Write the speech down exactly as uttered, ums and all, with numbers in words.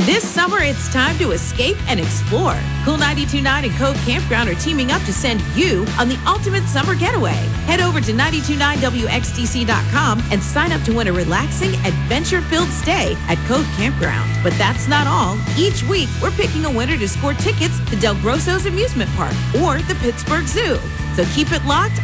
This summer, it's time to escape and explore. Cool ninety-two point nine and Cove Campground are teaming up to send you on the ultimate summer getaway. Head over to nine two nine W X D C dot com and sign up to win a relaxing, adventure-filled stay at Cove Campground. But that's not all. Each week, we're picking a winner to score tickets to Del Grosso's Amusement Park or the Pittsburgh Zoo. So keep it locked